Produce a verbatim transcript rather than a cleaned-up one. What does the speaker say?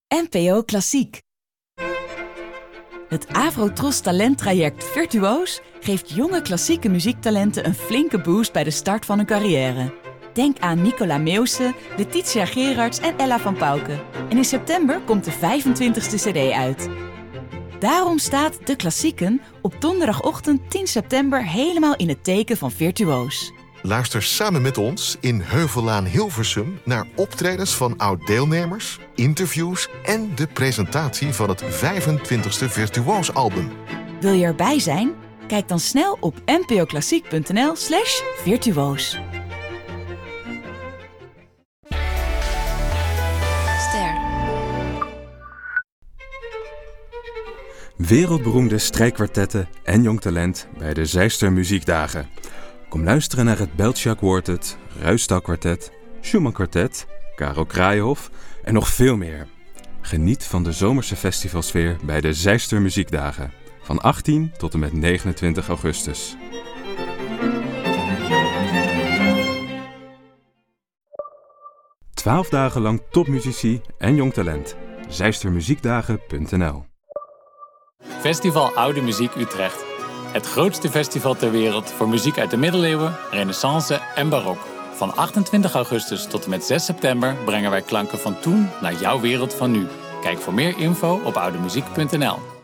N P O Klassiek. Het Avrotros talenttraject Virtuoos geeft jonge klassieke muziektalenten een flinke boost bij de start van hun carrière. Denk aan Nicola Meeuwse, Letitia Gerards en Ella van Pauwke. En in september komt de vijfentwintigste cd uit. Daarom staat De Klassieken op donderdagochtend tien september helemaal in het teken van Virtuoos. Luister samen met ons in Heuvellaan Hilversum naar optredens van oud-deelnemers, interviews en de presentatie van het vijfentwintigste Virtuoos-album. Wil je erbij zijn? Kijk dan snel op npoklassiek.nl slash virtuoos. Ster. Wereldberoemde strijkkwartetten en jong talent bij de Zeister Muziekdagen. Kom luisteren naar het Beltschak Quartet, Ruisdael Kwartet, Schumann Kwartet, Karel Kraaienhof en nog veel meer. Geniet van de zomerse festivalsfeer bij de Zeister Muziekdagen van achttien tot en met negenentwintig augustus. Twaalf dagen lang topmuzici en jong talent. zeistermuziekdagen punt n l. Festival Oude Muziek Utrecht. Het grootste festival ter wereld voor muziek uit de middeleeuwen, renaissance en barok. Van achtentwintig augustus tot en met zes september brengen wij klanken van toen naar jouw wereld van nu. Kijk voor meer info op oudemuziek punt n l.